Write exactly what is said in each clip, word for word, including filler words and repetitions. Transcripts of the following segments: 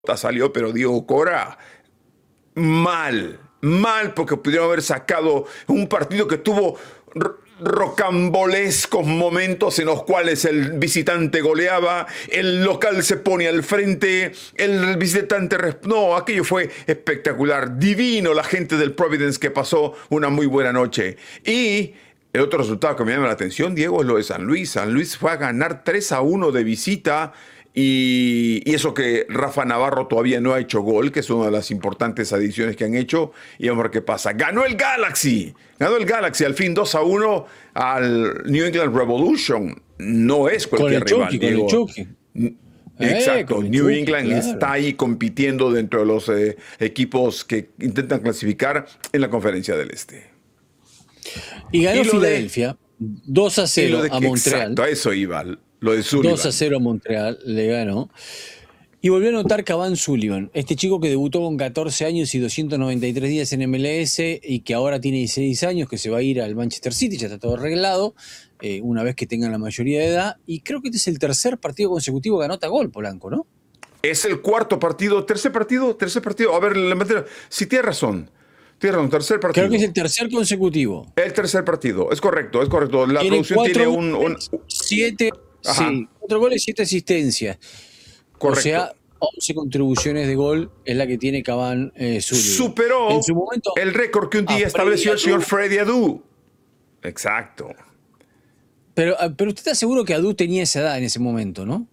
salió, pero Diego Cora, mal, mal, porque pudieron haber sacado un partido que tuvo rocambolescos momentos en los cuales el visitante goleaba, el local se pone al frente, el visitante... No, aquello fue espectacular, divino la gente del Providence que pasó una muy buena noche. Y el otro resultado que me llama la atención, Diego, es lo de San Luis. San Luis fue a ganar tres a uno de visita. Y, y eso que Rafa Navarro todavía no ha hecho gol, que es una de las importantes adiciones que han hecho. Y vamos a ver qué pasa. Ganó el Galaxy. Ganó el Galaxy al fin dos a uno al New England Revolution. No es cualquier con el rival, Chucky, Diego. Con el Chucky. Exacto. Eh, New Chucky, England claro. está ahí compitiendo dentro de los eh, equipos que intentan clasificar en la Conferencia del Este. Y ganó Y lo Filadelfia de- dos a Y cero lo de a que- Montreal. Exacto, a eso iba. Lo de Sullivan. dos a cero a Montreal le ganó. Y volvió a anotar Cavan Sullivan, este chico que debutó con catorce años y doscientos noventa y tres días en M L S y que ahora tiene dieciséis años, que se va a ir al Manchester City, ya está todo arreglado, eh, una vez que tengan la mayoría de edad. Y creo que este es el tercer partido consecutivo que anota gol, Polanco, ¿no? Es el cuarto partido, tercer partido, tercer partido. A ver, la- si tienes razón, tienes razón, tercer partido. Creo que es el tercer consecutivo. El tercer partido, es correcto, es correcto. La Tiene producción cuatro tiene un, un- goles, siete, Ajá. sí, cuatro goles, siete asistencias. Correcto. O sea, once contribuciones de gol es la que tiene Cavan eh, Sullivan. Superó En su momento, el récord que un a día estableció el Freddy señor Adu. Freddy Adu. Exacto. Pero, ah, pero usted está seguro que Adu tenía esa edad en ese momento, ¿no?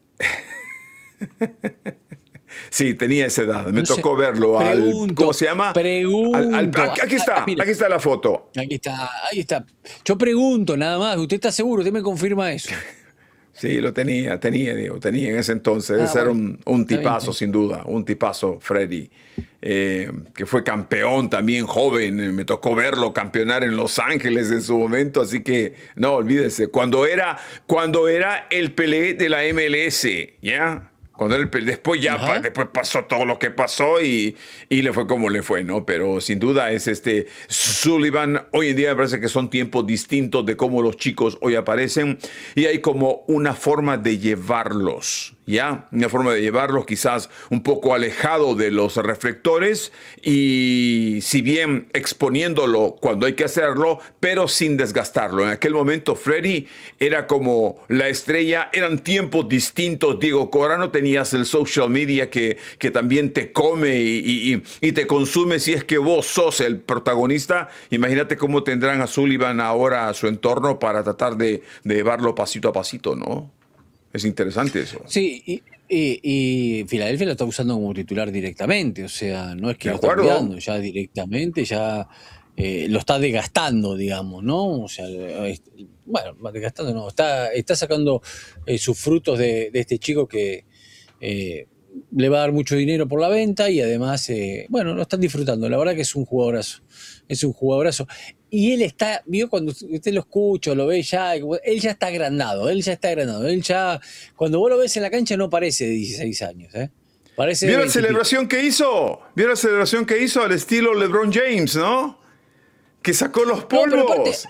Sí, tenía esa edad. Me No sé. tocó verlo al. Pregunto, ¿Cómo se llama? pregunto. Al- al- aquí, aquí está, Ah, mire. aquí está la foto. Aquí está, ahí está. Yo pregunto nada más, ¿usted está seguro? ¿Usted me confirma eso? Sí, lo tenía, tenía, digo, tenía en ese entonces. Ah, Ese era bueno, un, un está bien, tipazo, sí. sin duda, un tipazo, Freddy, eh, que fue campeón también joven. eh, Me tocó verlo campeonar en Los Ángeles en su momento, así que no, olvídese. Cuando era, cuando era el Pelé de la M L S, ¿ya? Cuando era el Pelé, después ya Ajá. pa- después pasó todo lo que pasó y, y le fue como le fue, ¿no? Pero sin duda es este Sullivan. Hoy en día me parece que son tiempos distintos de cómo los chicos hoy aparecen y hay como una forma de llevarlos, ¿ya? Una forma de llevarlos quizás un poco alejado de los reflectores y si bien exponiéndolo cuando hay que hacerlo, pero sin desgastarlo. En aquel momento Freddy era como la estrella, eran tiempos distintos. Diego Cora, no tenías el social media que, que también te come y, y- y te consume si es que vos sos el protagonista. Imagínate cómo tendrán a Sullivan ahora a su entorno para tratar de, de llevarlo pasito a pasito, ¿no? Es interesante eso. Sí, y, y- y Filadelfia lo está usando como titular directamente, o sea, no es que De lo está acuerdo. cuidando, ya directamente, ya eh, lo está desgastando, digamos, ¿no? O sea, es- bueno, desgastando no, está, está sacando eh, sus frutos de, de este chico que eh, le va a dar mucho dinero por la venta y además, eh, bueno, lo están disfrutando, la verdad que es un jugadorazo, es un jugadorazo. Y él está, vio cuando usted lo escucha, lo ve ya, él ya está agrandado, él ya está agrandado, él ya, cuando vos lo ves en la cancha no parece de dieciséis años, ¿eh? Parece de ¿Vio la veinte y pico. celebración que hizo? ¿Vio la celebración que hizo al estilo LeBron James, ¿no? Que sacó los No, pero aparte, polvos.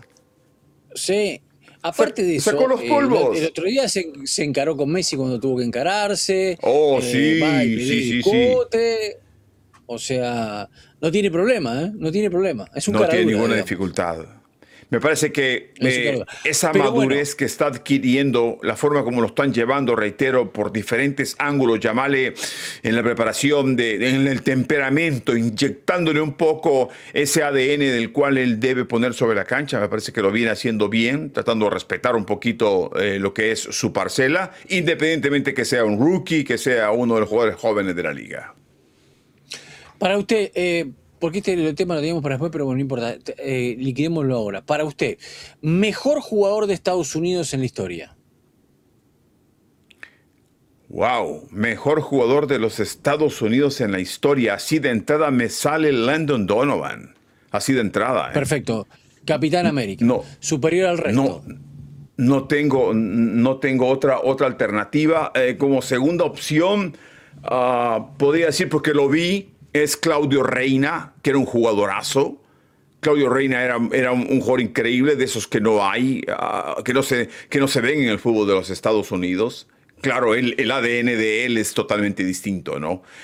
sí, aparte de eso, Sacó los eh, polvos. el otro día se, se encaró con Messi cuando tuvo que encararse, Oh, eh, sí, va y pide sí, sí, sí. discote, o sea, no tiene problema, ¿eh? No tiene problema, es un No cara tiene dura, ninguna digamos. dificultad. Me parece que Es un cara eh, dura. esa Pero madurez bueno, que está adquiriendo, la forma como lo están llevando, reitero, por diferentes ángulos, llamale en la preparación, de, en el temperamento, inyectándole un poco ese A D N del cual él debe poner sobre la cancha, me parece que lo viene haciendo bien, tratando de respetar un poquito eh, lo que es su parcela, independientemente que sea un rookie, que sea uno de los jugadores jóvenes de la liga. para usted, eh, porque este el tema lo teníamos para después, pero bueno, no importa, eh, liquidémoslo ahora. Para usted, mejor jugador de Estados Unidos en la historia. Wow, mejor jugador de los Estados Unidos en la historia. Así de entrada me sale Landon Donovan. Así de entrada. ¿eh? Perfecto. Capitán América. No, Superior al resto. no, no tengo, no tengo otra, otra alternativa. Eh, como segunda opción, ah, podría decir, porque lo vi, es Claudio Reina, que era un jugadorazo. Claudio Reina era, era un, un jugador increíble, de esos que no hay, ah, que no se, que no se ven en el fútbol de los Estados Unidos. Claro, el, el A D N de él es totalmente distinto, ¿no?